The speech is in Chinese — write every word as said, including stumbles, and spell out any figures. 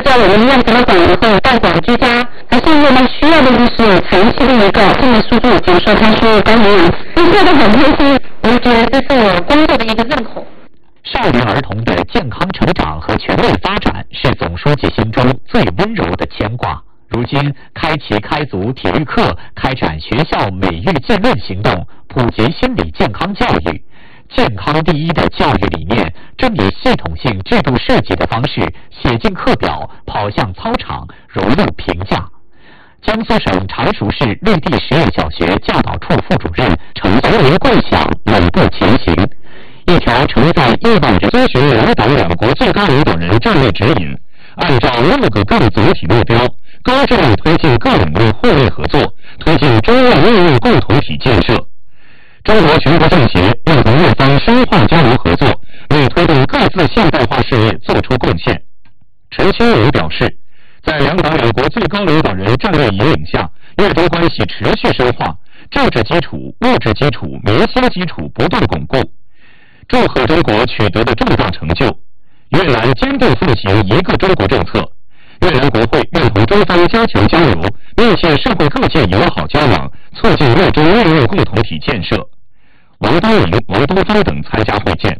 要我们要怎么管以后代管居家，可是我们需要的就是长期的一个这个叔叔就说他是管理员，我觉得很开心，我觉得这是我工作的一个认可。 少年儿童的健康成长和全面发展是总书记心中最温柔的牵挂。如今，开启开足体育课，开展学校美育健论行动，普及心理健康教育。健康第一的教育理念正以系统性制度设计的方式写进课表，跑向操场，融入评价。江苏省常熟市绿地实验小学教导处副主任程祥林共享稳步前行，一条承载亿万人遵循两党两国最高领导人战略指引，按照六个共总体目标，高质量推进各领域互利合作，推进中越命运共同体建设。中国全国政协要同越方深化交流合作，为推动各自现代化事业作出贡献。陈清明表示，在两党两国最高领导人战略引领下，越中关系持续深化，政治基础、物质基础、民心基础不断巩固。祝贺中国取得的重大成就。越南坚定奉行一个中国政策，越南国会愿同中方加强交流，密切社会各界友好交往，促进越中命运共同体建设。王东明、王东方等参加会见。